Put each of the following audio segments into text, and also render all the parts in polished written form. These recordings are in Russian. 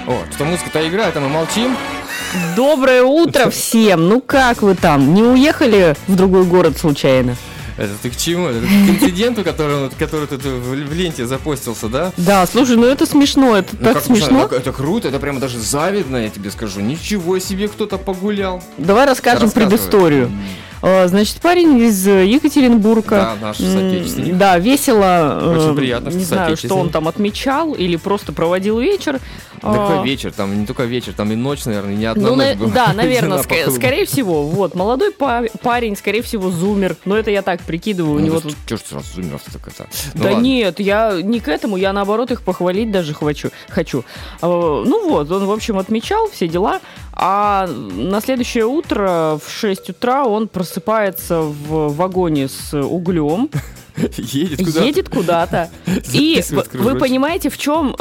О, что музыка-то играет, а мы молчим. Доброе утро всем! Ну как вы там? Не уехали в другой город случайно? Это ты к чему? Это к инциденту, который тут в ленте запостился, да? Да, слушай, ну это смешно, это Ну, так как смешно. Это круто, это прямо даже завидно, я тебе скажу. Ничего себе, кто-то погулял. Давай расскажем Рассказывай. предысторию. Значит, парень из Екатеринбурга. Да, наш соотечественник. Да, весело. Очень приятно, что Не знаю, что он там отмечал или просто проводил вечер. Да какой вечер, там не только вечер, там и ночь, наверное, не одна Ну, ночь была. да, наверное, Длина по кругу. скорее всего. Вот, молодой парень, скорее всего, зумер. Но это я так прикидываю. У него тут... Чё ж сразу зумеров-то так это? Да нет, я не к этому, я наоборот их похвалить даже хочу. Ну вот, он, в общем, отмечал все дела, а на следующее утро в 6 утра он просыпается в вагоне с углем, едет куда-то. И Записывает вы кружочек. понимаете, в чем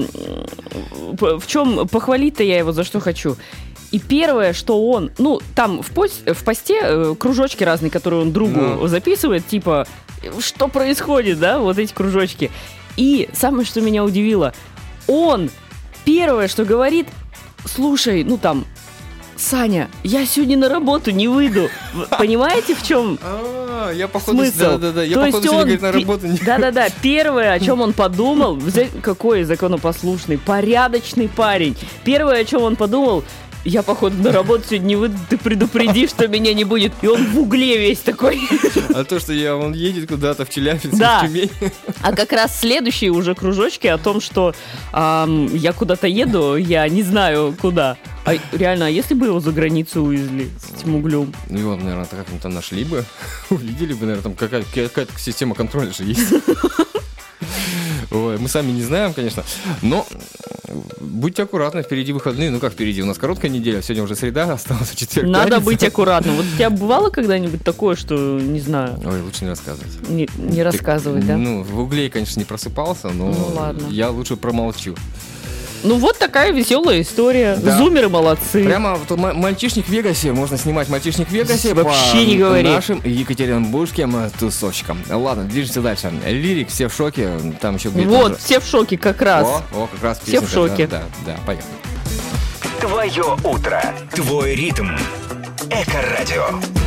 похвалить-то я его за что хочу? И первое, что он, ну, там в посте кружочки разные, которые он другу записывает, типа, что происходит, да, вот эти кружочки. И самое, что меня удивило, он первое, что говорит, слушай, ну там, Саня, я сегодня на работу не выйду. Понимаете, в чем Я походу, смысл? да, я То походу есть сегодня, он, говорит, на работу не... да, первое, о чем он подумал, какой законопослушный, порядочный парень. Первое, о чем он подумал, я, походу, на работу сегодня не выйду, ты предупреди, что меня не будет. И он в угле весь такой. А то, что он едет куда-то в Челябинск, Да. в Тюмень. А как раз следующие уже кружочки о том, что я куда-то еду, я не знаю куда. А реально, а если бы его за границу увезли с этим углем? Ну, его, наверное, как-нибудь там нашли бы, увидели бы, наверное, там какая-то система контроля же есть. Ой, мы сами не знаем, конечно, но будьте аккуратны, впереди выходные. Ну как впереди, у нас короткая неделя, сегодня уже среда, осталось четверг, Надо пятница. быть аккуратным. Вот у тебя бывало когда-нибудь такое, что, не знаю, Ой, лучше не рассказывать. не рассказывать, да? Ну, в угле, конечно, не просыпался, но Ну, ладно. я лучше промолчу. Ну вот такая веселая история. Да. Зумеры молодцы. Прямо вот «Мальчишник в Вегасе», можно снимать «Мальчишник в Вегасе» Вообще по не говори. нашим екатеринбургским тусовщикам. Ладно, движемся дальше. Лирик, все в шоке, там еще где-то... Вот, уже- все в шоке как раз. О, как раз Все в песенка, шоке. Да, поехали. Твое утро. Твой ритм. Эко-радио.